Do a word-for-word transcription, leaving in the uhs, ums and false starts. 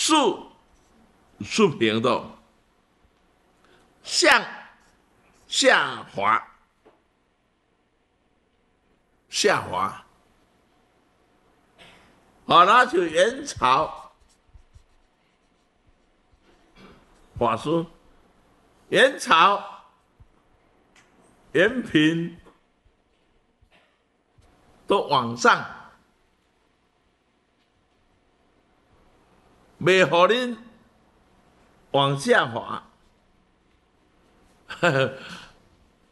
竖竖平的，向下滑，下滑。好，那就元朝法师，元朝元平都往上，袂互恁往下滑。